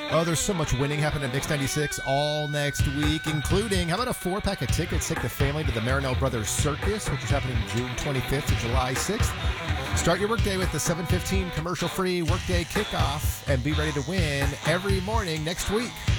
Oh, there's so much winning happening at Mix 96 all next week, including, how about a 4-pack of tickets? Take the family to the Marinelle Brothers Circus, which is happening June 25th to July 6th. Start your workday with the 7:15 commercial-free workday kickoff and be ready to win every morning next week.